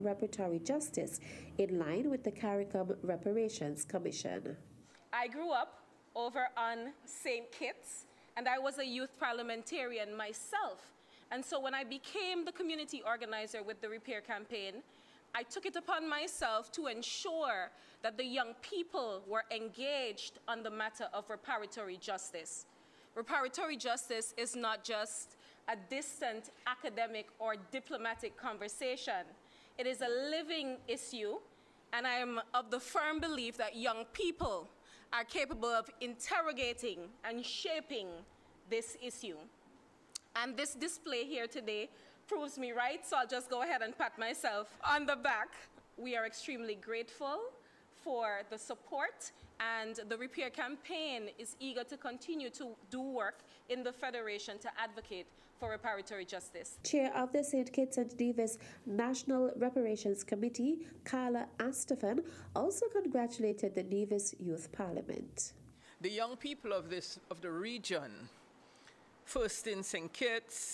Reparatory justice in line with the CARICOM Reparations Commission. I grew up over on St. Kitts, and I was a youth parliamentarian myself. And so when I became the community organizer with the Repair Campaign, I took it upon myself to ensure that the young people were engaged on the matter of reparatory justice. Reparatory justice is not just a distant academic or diplomatic conversation. It is a living issue, and I am of the firm belief that young people are capable of interrogating and shaping this issue. And this display here today proves me right, so I'll just go ahead and pat myself on the back. We are extremely grateful for the support, and the Repair Campaign is eager to continue to do work in the Federation to advocate for reparatory justice. Chair of the St. Kitts and Nevis National Reparations Committee, Carla Astafan, also congratulated the Nevis Youth Parliament. The young people of the region, first in St. Kitts,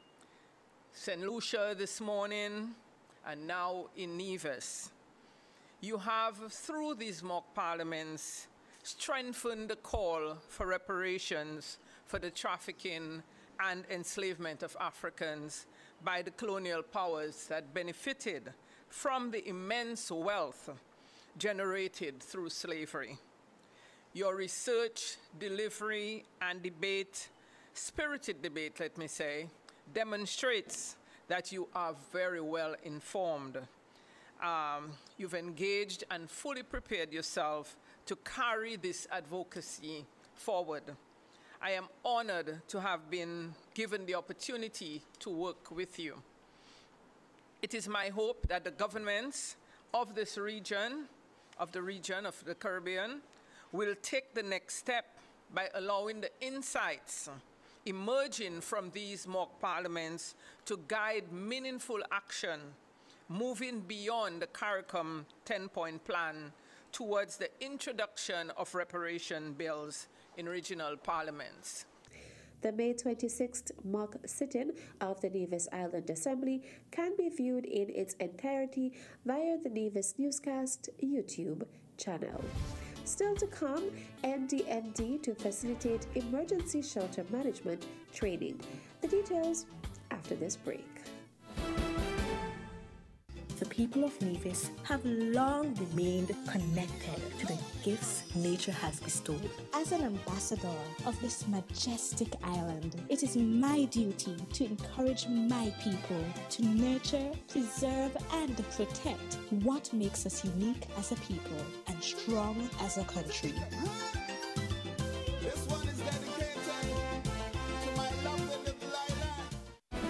St. Lucia this morning, and now in Nevis, you have, through these mock parliaments, strengthened the call for reparations for the trafficking and enslavement of Africans by the colonial powers that benefited from the immense wealth generated through slavery. Your research, delivery, and debate, spirited debate, let me say, demonstrates that you are very well informed. You've engaged and fully prepared yourself to carry this advocacy forward. I am honored to have been given the opportunity to work with you. It is my hope that the governments of this region, of the Caribbean, will take the next step by allowing the insights emerging from these mock parliaments to guide meaningful action, moving beyond the CARICOM 10-point plan towards the introduction of reparation bills in regional parliaments. The May 26th mock sit-in of the Nevis Island Assembly can be viewed in its entirety via the Nevis Newscast YouTube channel. Still to come, NDMD to facilitate emergency shelter management training. The details after this break. The people of Nevis have long remained connected to the gifts nature has bestowed. As an ambassador of this majestic island, it is my duty to encourage my people to nurture, preserve, and protect what makes us unique as a people and strong as a country. This one is dedicated to my lovely little island.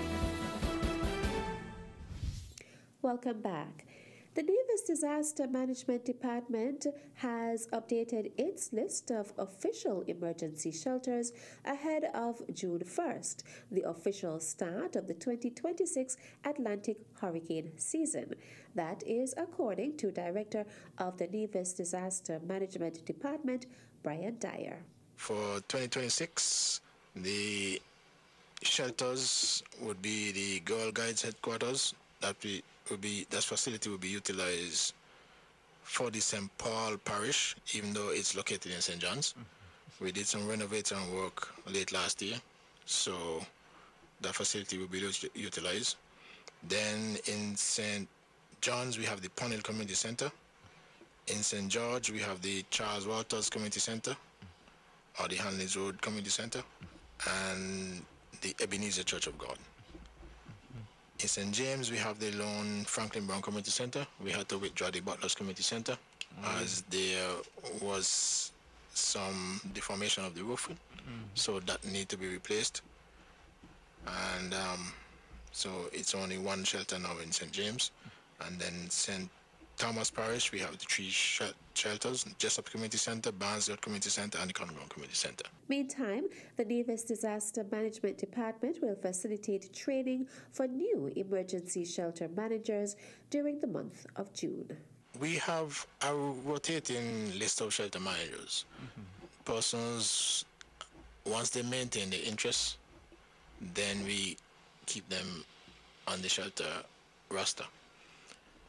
Welcome back. The Nevis Disaster Management Department has updated its list of official emergency shelters ahead of June 1st, the official start of the 2026 Atlantic hurricane season. That is according to Director of the Nevis Disaster Management Department, Brian Dyer. For 2026, the shelters would be the Girl Guides headquarters. That facility will be utilized for the St. Paul parish, even though it's located in St. John's. We did some renovation work late last year, so that facility will be utilized. Then in St. John's, we have the Pond Community Center. In St. George, we have the Charles Walters Community Center, or the Hanley's Road Community Center, and the Ebenezer Church of God. In St. James, we have the lone Franklin Brown Community Center. We had to withdraw the Butlers Community Center as there was some deformation of the roof, so that need to be replaced. And so it's only one shelter now in St. James. And then St. Thomas Parish, we have the three shelters, Jessup Community Center, Barnesdale Community Center, and the Conroe Community Center. Meantime, the Nevis Disaster Management Department will facilitate training for new emergency shelter managers during the month of June. We have a rotating list of shelter managers. Persons, once they maintain their interests, then we keep them on the shelter roster.